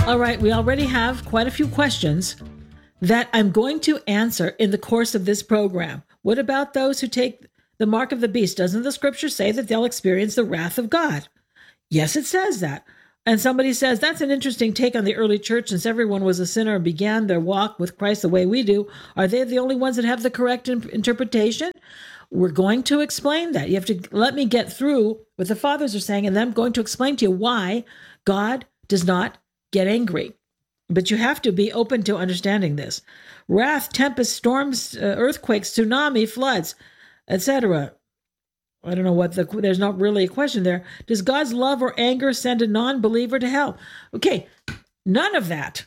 All right, we already have quite a few questions that I'm going to answer in the course of this program. What about those who take the mark of the beast? Doesn't the scripture say that they'll experience the wrath of God? Yes, it says that. And somebody says, that's an interesting take on the early church. Since everyone was a sinner and began their walk with Christ the way we do, are they the only ones that have the correct interpretation? We're going to explain that. You have to let me get through what the fathers are saying, and then I'm going to explain to you why God does not get angry. But you have to be open to understanding this. Wrath, tempest, storms, earthquakes, tsunami, floods, etc. I don't know there's not really a question there. Does God's love or anger send a non-believer to hell? Okay, none of that.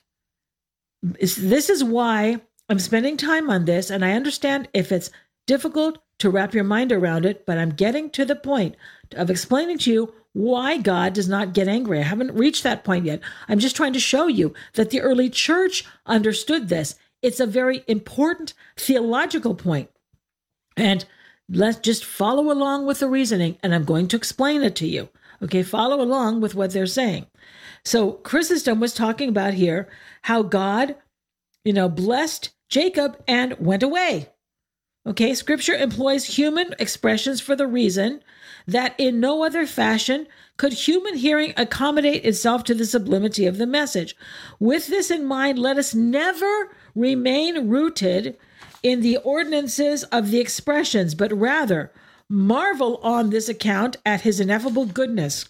This is why I'm spending time on this, and I understand if it's difficult to wrap your mind around it, but I'm getting to the point of explaining to you why God does not get angry. I haven't reached that point yet. I'm just trying to show you that the early church understood this. It's a very important theological point. And let's just follow along with the reasoning, and I'm going to explain it to you. Okay, follow along with what they're saying. So Chrysostom was talking about here how God, blessed Jacob and went away. Okay, scripture employs human expressions for the reason that in no other fashion could human hearing accommodate itself to the sublimity of the message. With this in mind, let us never remain rooted in the ordinances of the expressions, but rather marvel on this account at his ineffable goodness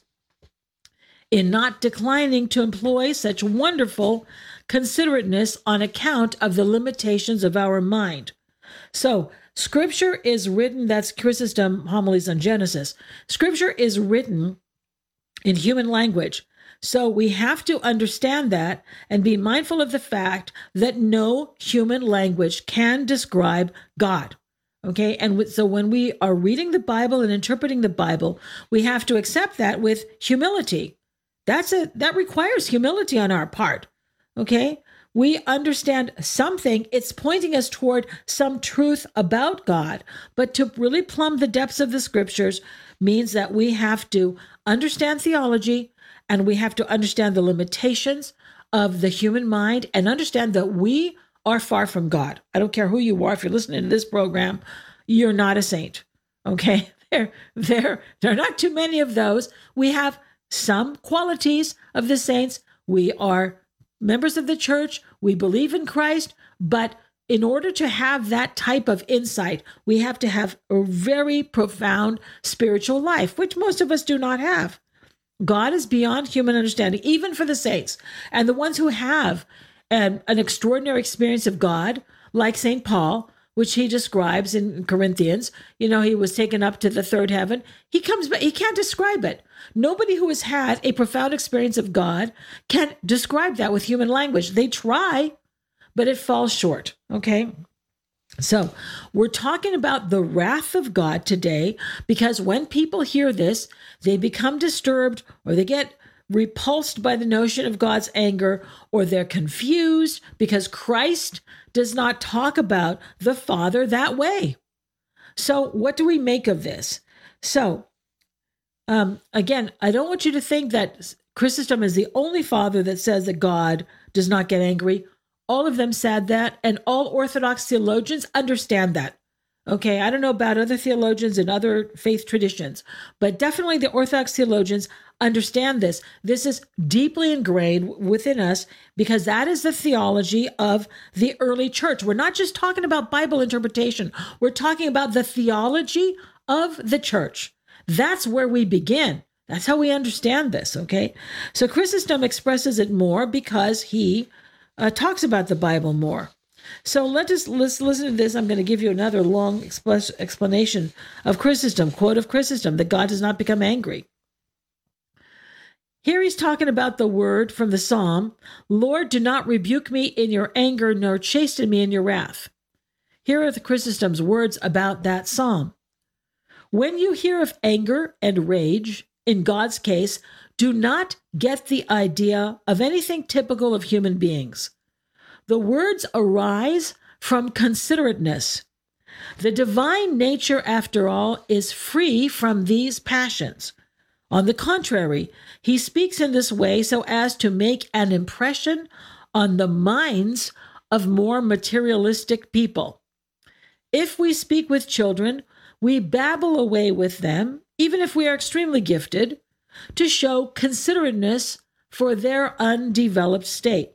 in not declining to employ such wonderful considerateness on account of the limitations of our mind. So, Scripture is written, that's Chrysostom Homilies on Genesis. Scripture is written in human language. So we have to understand that and be mindful of the fact that no human language can describe God. Okay, and so when we are reading the Bible and interpreting the Bible, we have to accept that with humility. That requires humility on our part. Okay, we understand something. It's pointing us toward some truth about God, but to really plumb the depths of the scriptures means that we have to understand theology, and we have to understand the limitations of the human mind and understand that we are far from God. I don't care who you are. If you're listening to this program, you're not a saint. Okay, there are not too many of those. We have some qualities of the saints. We are members of the church, we believe in Christ, but in order to have that type of insight, we have to have a very profound spiritual life, which most of us do not have. God is beyond human understanding, even for the saints. And the ones who have an extraordinary experience of God, like St. Paul, which he describes in Corinthians, he was taken up to the third heaven. He comes back, he can't describe it. Nobody who has had a profound experience of God can describe that with human language. They try, but it falls short, okay? So we're talking about the wrath of God today because when people hear this, they become disturbed or they get repulsed by the notion of God's anger, or they're confused because Christ does not talk about the Father that way. So what do we make of this? So again, I don't want you to think that Chrysostom is the only father that says that God does not get angry. All of them said that, and all Orthodox theologians understand that. Okay, I don't know about other theologians and other faith traditions, but definitely the Orthodox theologians understand this. This is deeply ingrained within us because that is the theology of the early church. We're not just talking about Bible interpretation. We're talking about the theology of the church. That's where we begin. That's how we understand this, okay? So Chrysostom expresses it more because he talks about the Bible more. So let's listen to this. I'm going to give you another long explanation of Chrysostom, quote of Chrysostom, that God does not become angry. Here he's talking about the word from the Psalm, Lord, do not rebuke me in your anger, nor chasten me in your wrath. Here are the Chrysostom's words about that Psalm. When you hear of anger and rage, in God's case, do not get the idea of anything typical of human beings. The words arise from considerateness. The divine nature, after all, is free from these passions. On the contrary, he speaks in this way so as to make an impression on the minds of more materialistic people. If we speak with children, we babble away with them, even if we are extremely gifted, to show considerateness for their undeveloped state.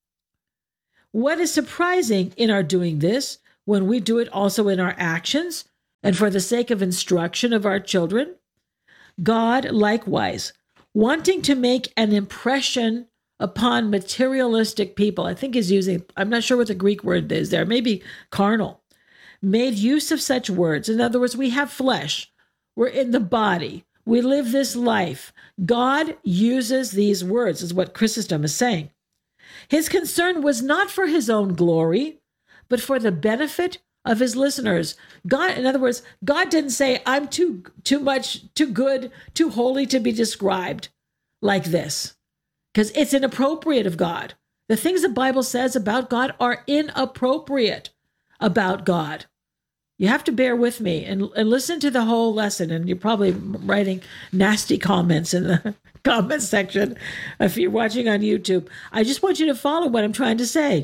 What is surprising in our doing this, when we do it also in our actions, and for the sake of instruction of our children? God, likewise, wanting to make an impression upon materialistic people, I think is using, I'm not sure what the Greek word is there, maybe carnal, made use of such words. In other words, we have flesh, we're in the body, we live this life. God uses these words, is what Chrysostom is saying. His concern was not for his own glory, but for the benefit of his listeners. God, in other words, God didn't say, I'm too good, too holy to be described like this, because it's inappropriate of God. The things the Bible says about God are inappropriate about God. You have to bear with me and listen to the whole lesson. And you're probably writing nasty comments in the comment section if you're watching on YouTube. I just want you to follow what I'm trying to say.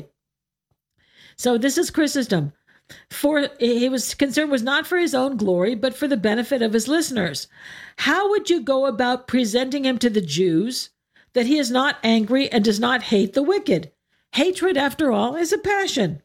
So this is Chrysostom. For his concern was not for his own glory, but for the benefit of his listeners. How would you go about presenting him to the Jews that he is not angry and does not hate the wicked? Hatred, after all, is a passion.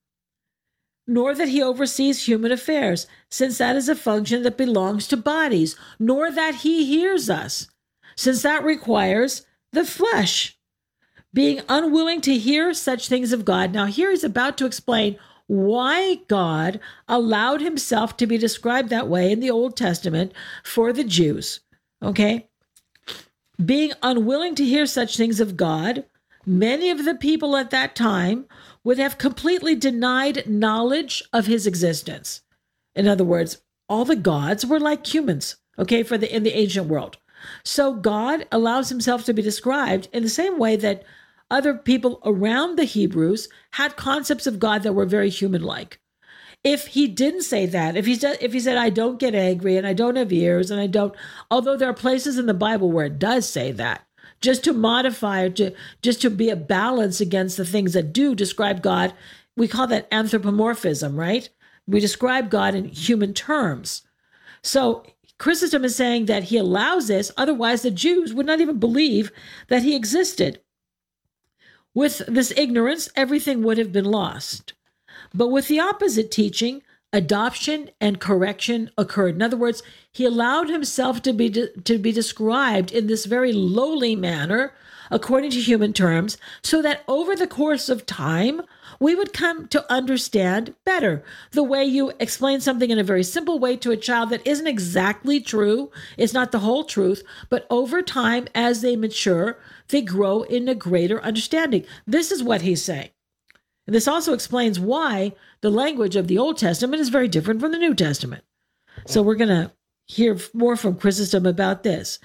Nor that he oversees human affairs, since that is a function that belongs to bodies, nor that he hears us, since that requires the flesh. Being unwilling to hear such things of God. Now, here he's about to explain why God allowed himself to be described that way in the Old Testament for the Jews. Okay? Being unwilling to hear such things of God, many of the people at that time would have completely denied knowledge of his existence. In other words, all the gods were like humans, okay, in the ancient world. So God allows himself to be described in the same way that other people around the Hebrews had concepts of God that were very human-like. If he didn't say that, if he said, I don't get angry and I don't have ears and I don't, although there are places in the Bible where it does say that, just to modify, just to be a balance against the things that do describe God. We call that anthropomorphism, right? We describe God in human terms. So Chrysostom is saying that he allows this, otherwise the Jews would not even believe that he existed. With this ignorance, everything would have been lost. But with the opposite teaching, adoption and correction occurred. In other words, he allowed himself to be described in this very lowly manner, according to human terms, so that over the course of time, we would come to understand better. The way you explain something in a very simple way to a child that isn't exactly true, it's not the whole truth, but over time, as they mature, they grow in a greater understanding. This is what he's saying. And this also explains why the language of the Old Testament is very different from the New Testament. So we're going to hear more from Chrysostom about this.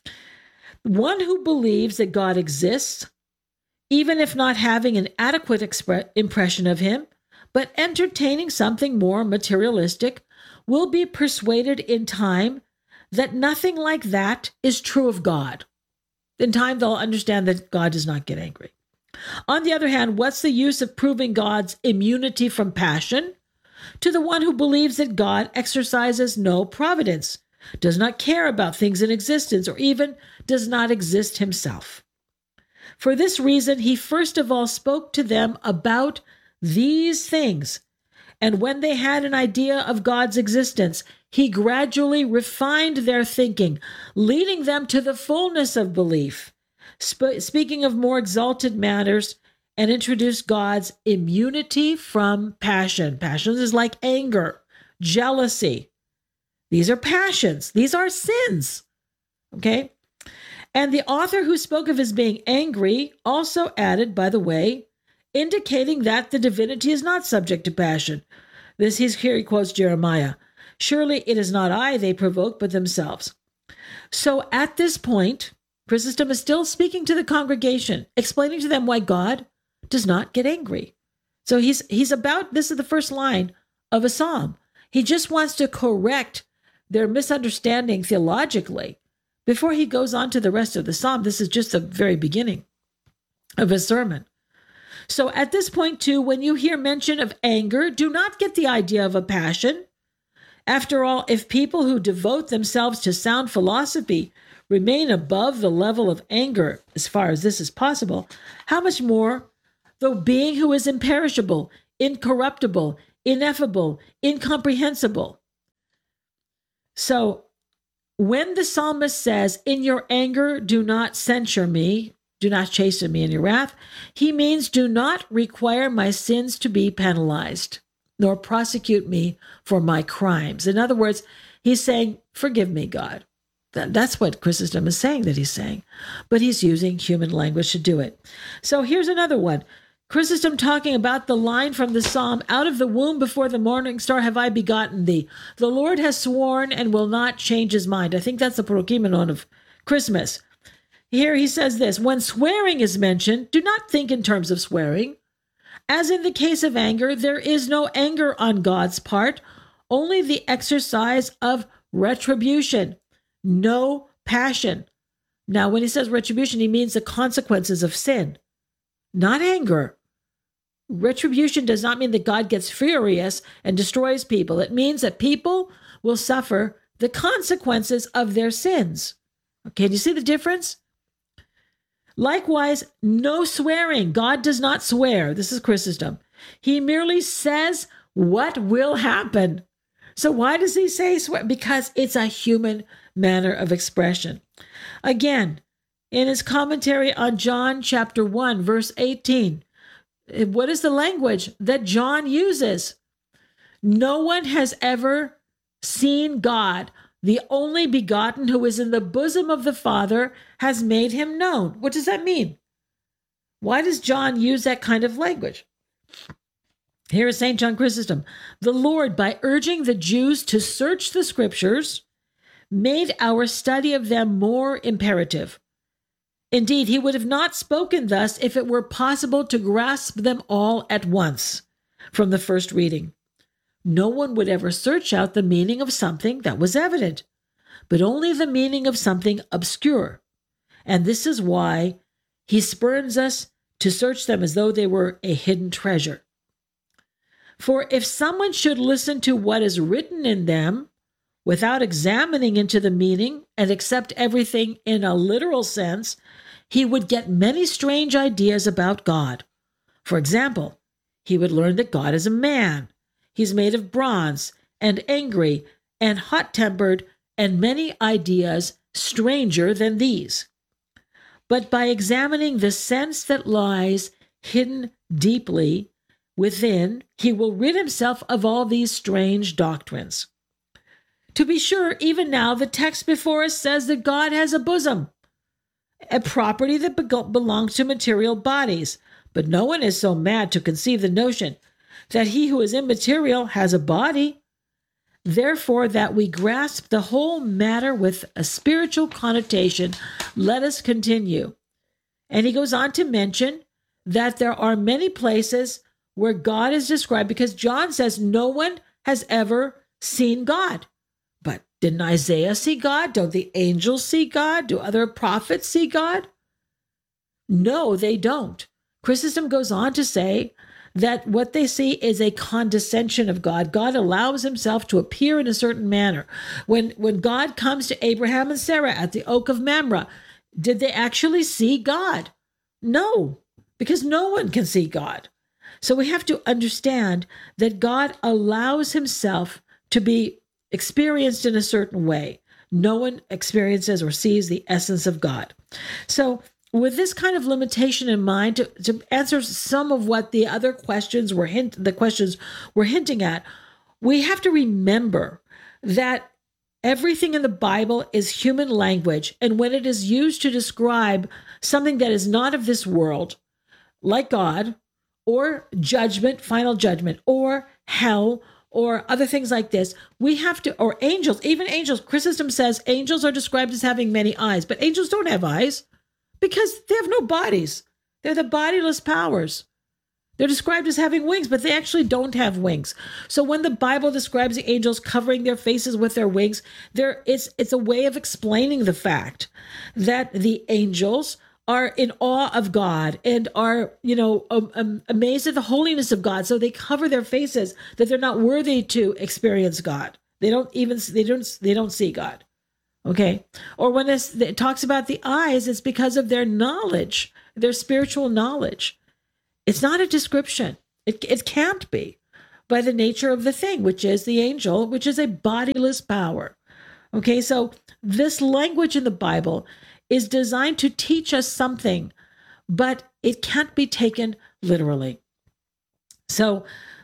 One who believes that God exists, even if not having an adequate impression of him, but entertaining something more materialistic, will be persuaded in time that nothing like that is true of God. In time, they'll understand that God does not get angry. On the other hand, what's the use of proving God's immunity from passion to the one who believes that God exercises no providence, does not care about things in existence, or even does not exist himself? For this reason, he first of all spoke to them about these things, and when they had an idea of God's existence, he gradually refined their thinking, leading them to the fullness of belief, speaking of more exalted matters, and introduced God's immunity from passion. Passions is like anger, jealousy. These are passions. These are sins. Okay? And the author who spoke of his being angry also added, by the way, indicating that the divinity is not subject to passion. Here he quotes Jeremiah. Surely it is not I they provoke, but themselves. So at this point, Chrysostom is still speaking to the congregation, explaining to them why God does not get angry. So he's about, this is the first line of a psalm. He just wants to correct their misunderstanding theologically before he goes on to the rest of the psalm. This is just the very beginning of his sermon. So at this point, too, when you hear mention of anger, do not get the idea of a passion. After all, if people who devote themselves to sound philosophy remain above the level of anger, as far as this is possible, how much more, though being who is imperishable, incorruptible, ineffable, incomprehensible. So when the psalmist says, in your anger, do not censure me, do not chasten me in your wrath, he means do not require my sins to be penalized, nor prosecute me for my crimes. In other words, he's saying, forgive me, God. That's what Chrysostom is saying that he's saying, but he's using human language to do it. So here's another one. Chrysostom talking about the line from the psalm, out of the womb before the morning star have I begotten thee. The Lord has sworn and will not change his mind. I think that's the prokimenon of Christmas. Here he says this, when swearing is mentioned, do not think in terms of swearing. As in the case of anger, there is no anger on God's part, only the exercise of retribution, no passion. Now, when he says retribution, he means the consequences of sin, not anger. Retribution does not mean that God gets furious and destroys people. It means that people will suffer the consequences of their sins. Okay, do you see the difference? Likewise, no swearing. God does not swear. This is Chrysostom. He merely says what will happen. So why does he say swear? Because it's a human manner of expression. Again, in his commentary on John chapter 1, verse 18, what is the language that John uses? No one has ever seen God. The only begotten who is in the bosom of the Father has made him known. What does that mean? Why does John use that kind of language? Here is St. John Chrysostom. The Lord, by urging the Jews to search the scriptures, made our study of them more imperative. Indeed, he would have not spoken thus if it were possible to grasp them all at once from the first reading. No one would ever search out the meaning of something that was evident, but only the meaning of something obscure. And this is why he spurns us to search them as though they were a hidden treasure. For if someone should listen to what is written in them without examining into the meaning and accept everything in a literal sense, he would get many strange ideas about God. For example, he would learn that God is a man. He's made of bronze and angry and hot-tempered and many ideas stranger than these. But by examining the sense that lies hidden deeply within, he will rid himself of all these strange doctrines. To be sure, even now the text before us says that God has a bosom, a property that belongs to material bodies, but no one is so mad to conceive the notion that he who is immaterial has a body. Therefore, that we grasp the whole matter with a spiritual connotation, let us continue. And he goes on to mention that there are many places where God is described, because John says no one has ever seen God. But didn't Isaiah see God? Don't the angels see God? Do other prophets see God? No, they don't. Chrysostom goes on to say that what they see is a condescension of God. God allows himself to appear in a certain manner. When God comes to Abraham and Sarah at the oak of Mamre, did they actually see God? No, because no one can see God. So we have to understand that God allows himself to be experienced in a certain way. No one experiences or sees the essence of God. So with this kind of limitation in mind, to answer some of what the other questions were hinting at, we have to remember that everything in the Bible is human language, and when it is used to describe something that is not of this world, like God, or judgment, final judgment, or hell, or other things like this, we have to, or angels, even angels. Chrysostom says angels are described as having many eyes, but angels don't have eyes because they have no bodies. They're the bodiless powers. They're described as having wings, but they actually don't have wings. So when the Bible describes the angels covering their faces with their wings, it's a way of explaining the fact that the angels are in awe of God and are, amazed at the holiness of God. So they cover their faces that they're not worthy to experience God. They don't see God. Okay. Or when it talks about the eyes, it's because of their knowledge, their spiritual knowledge. It's not a description. It can't be, by the nature of the thing, which is the angel, which is a bodiless power. Okay, so this language in the Bible is designed to teach us something, but it can't be taken literally. So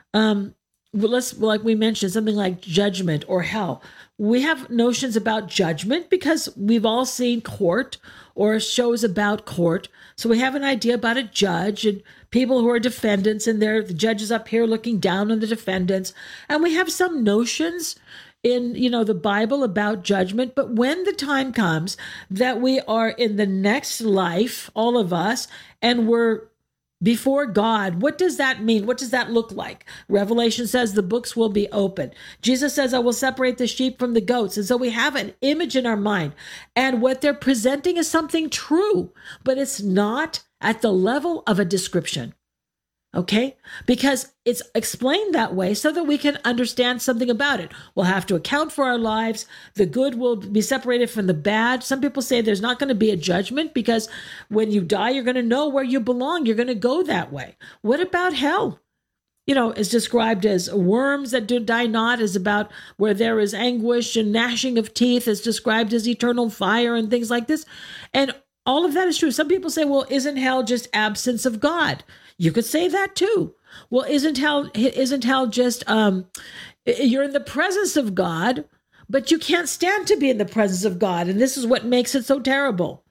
let's, like we mentioned, something like judgment or hell. We have notions about judgment because we've all seen court or shows about court. So we have an idea about a judge and people who are defendants, and the judges up here looking down on the defendants. And we have some notions in, the Bible about judgment. But when the time comes that we are in the next life, all of us, and we're before God, what does that mean? What does that look like? Revelation says the books will be open. Jesus says, I will separate the sheep from the goats. And so we have an image in our mind. And what they're presenting is something true, but it's not at the level of a description. Okay? Because it's explained that way so that we can understand something about it. We'll have to account for our lives. The good will be separated from the bad. Some people say there's not going to be a judgment because when you die, you're going to know where you belong. You're going to go that way. What about hell? Is described as worms that do die not, is about where there is anguish and gnashing of teeth, is described as eternal fire and things like this. And all of that is true. Some people say, well, isn't hell just absence of God? You could say that too. Well, isn't hell just you're in the presence of God, but you can't stand to be in the presence of God, and this is what makes it so terrible.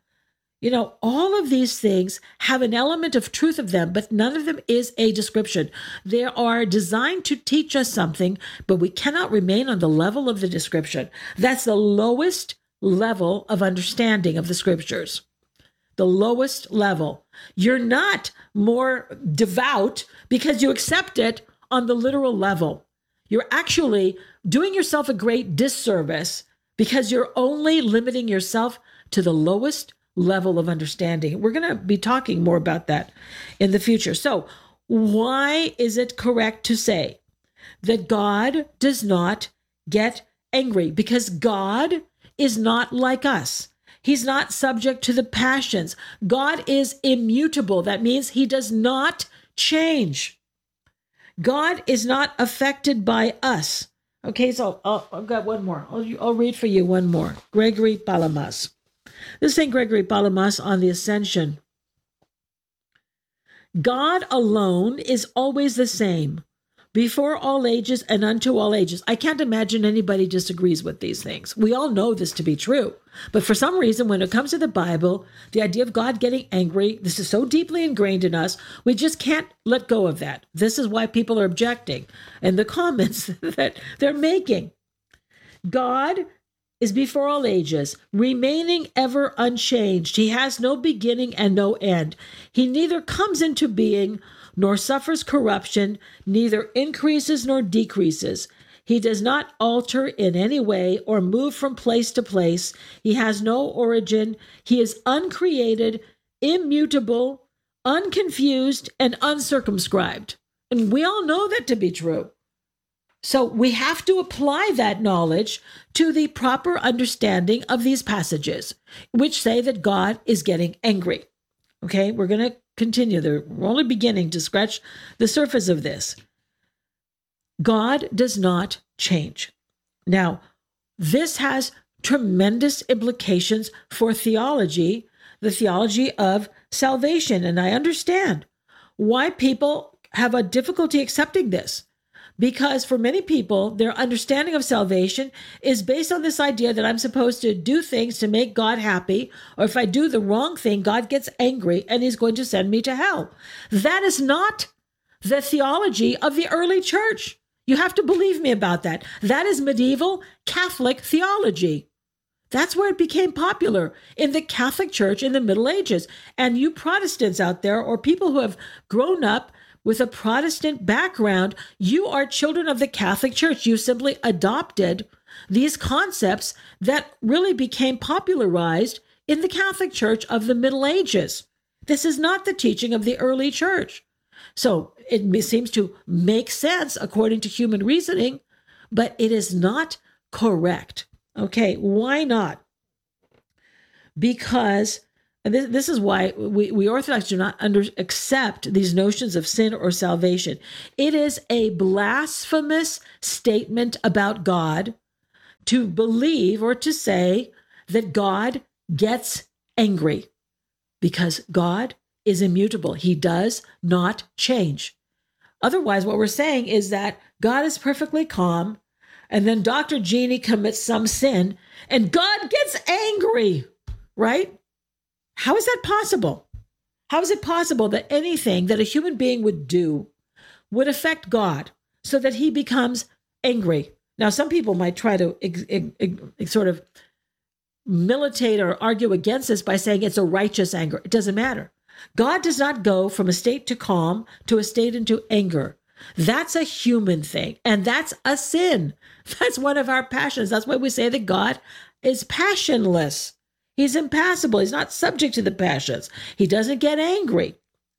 All of these things have an element of truth of them, but none of them is a description. They are designed to teach us something, but we cannot remain on the level of the description. That's the lowest level of understanding of the scriptures. The lowest level. You're not more devout because you accept it on the literal level. You're actually doing yourself a great disservice because you're only limiting yourself to the lowest level of understanding. We're going to be talking more about that in the future. So, why is it correct to say that God does not get angry? Because God is not like us. He's not subject to the passions. God is immutable. That means he does not change. God is not affected by us. Okay, so I've got one more. I'll read for you one more. Gregory Palamas. This is St. Gregory Palamas on the Ascension. God alone is always the same, before all ages and unto all ages. I can't imagine anybody disagrees with these things. We all know this to be true. But for some reason, when it comes to the Bible, the idea of God getting angry, this is so deeply ingrained in us, we just can't let go of that. This is why people are objecting in the comments that they're making. God is before all ages, remaining ever unchanged. He has no beginning and no end. He neither comes into being nor suffers corruption, neither increases nor decreases. He does not alter in any way or move from place to place. He has no origin. He is uncreated, immutable, unconfused, and uncircumscribed. And we all know that to be true. So we have to apply that knowledge to the proper understanding of these passages, which say that God is getting angry. Okay, we're going to continue. We're only beginning to scratch the surface of this. God does not change. Now, this has tremendous implications for theology, the theology of salvation. And I understand why people have a difficulty accepting this. Because for many people, their understanding of salvation is based on this idea that I'm supposed to do things to make God happy, or if I do the wrong thing, God gets angry and he's going to send me to hell. That is not the theology of the early church. You have to believe me about that. That is medieval Catholic theology. That's where it became popular, in the Catholic Church in the Middle Ages. And you Protestants out there, or people who have grown up with a Protestant background, you are children of the Catholic Church. You simply adopted these concepts that really became popularized in the Catholic Church of the Middle Ages. This is not the teaching of the early church. So it seems to make sense according to human reasoning, but it is not correct. Okay, why not? Because this is why we Orthodox do not accept these notions of sin or salvation. It is a blasphemous statement about God to believe or to say that God gets angry, because God is immutable. He does not change. Otherwise, what we're saying is that God is perfectly calm, and then Dr. Jeannie commits some sin, and God gets angry, right? How is that possible? How is it possible that anything that a human being would do would affect God so that he becomes angry? Now, some people might try to sort of militate or argue against this by saying it's a righteous anger. It doesn't matter. God does not go from a state to calm to a state into anger. That's a human thing, and that's a sin. That's one of our passions. That's why we say that God is passionless. He's impassible. He's not subject to the passions. He doesn't get angry.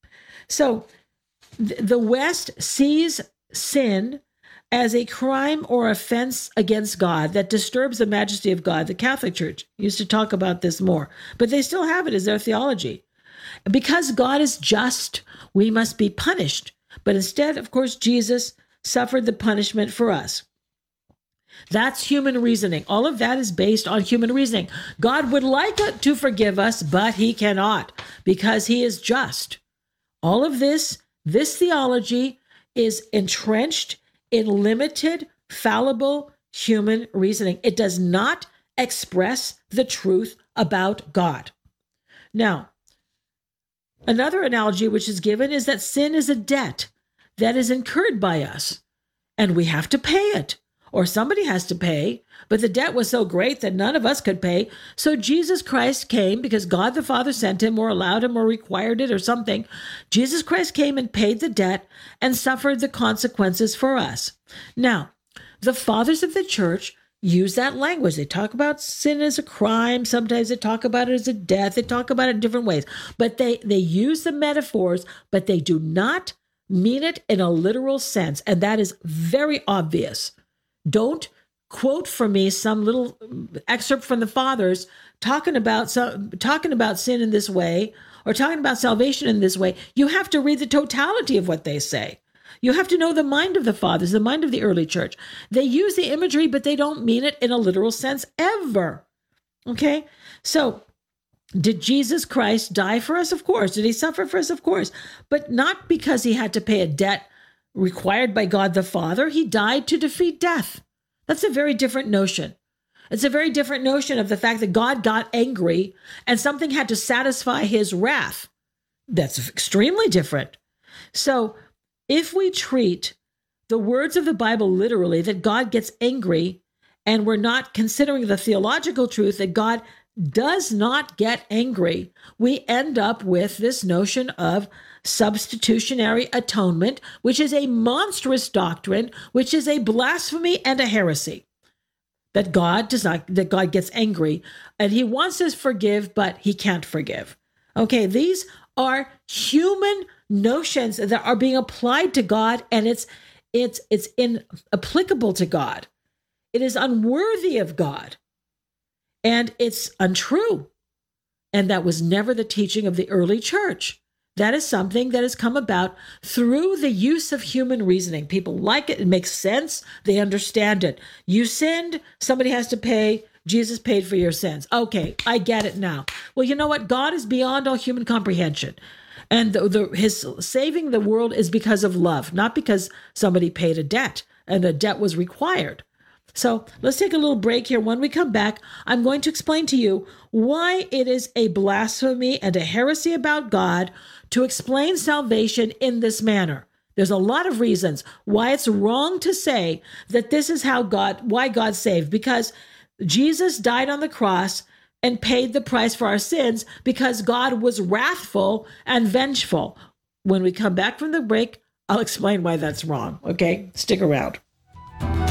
So the West sees sin as a crime or offense against God that disturbs the majesty of God. The Catholic Church used to talk about this more, but they still have it as their theology. Because God is just, we must be punished. But instead, of course, Jesus suffered the punishment for us. That's human reasoning. All of that is based on human reasoning. God would like to forgive us, but he cannot because he is just. All of this theology is entrenched in limited, fallible human reasoning. It does not express the truth about God. Now, another analogy which is given is that sin is a debt that is incurred by us, and we have to pay it, or somebody has to pay, but the debt was so great that none of us could pay. So Jesus Christ came because God the Father sent him or allowed him or required it or something. Jesus Christ came and paid the debt and suffered the consequences for us. Now, the fathers of the church use that language. They talk about sin as a crime. Sometimes they talk about it as a death. They talk about it in different ways. But they use the metaphors, but they do not mean it in a literal sense. And that is very obvious. Don't quote for me some little excerpt from the fathers talking about sin in this way or talking about salvation in this way. You have to read the totality of what they say. You have to know the mind of the fathers, the mind of the early church. They use the imagery, but they don't mean it in a literal sense ever. Okay? So, did Jesus Christ die for us? Of course. Did he suffer for us? Of course. But not because he had to pay a debt required by God the Father. He died to defeat death. That's a very different notion. It's a very different notion of the fact that God got angry and something had to satisfy his wrath. That's extremely different. So if we treat the words of the Bible literally, that God gets angry, and we're not considering the theological truth that God does not get angry, we end up with this notion of substitutionary atonement, which is a monstrous doctrine, which is a blasphemy and a heresy. That God gets angry and he wants us to forgive, but he can't forgive. Okay, these are human notions that are being applied to God, and it's inapplicable to God. It is unworthy of God, and it's untrue. And that was never the teaching of the early church. That is something that has come about through the use of human reasoning. People like it. It makes sense. They understand it. You sinned. Somebody has to pay. Jesus paid for your sins. Okay, I get it now. Well, you know what? God is beyond all human comprehension. And his saving the world is because of love, not because somebody paid a debt and a debt was required. So let's take a little break here. When we come back, I'm going to explain to you why it is a blasphemy and a heresy about God to explain salvation in this manner. There's a lot of reasons why it's wrong to say that this is why God saved, because Jesus died on the cross and paid the price for our sins because God was wrathful and vengeful. When we come back from the break, I'll explain why that's wrong. Okay, stick around.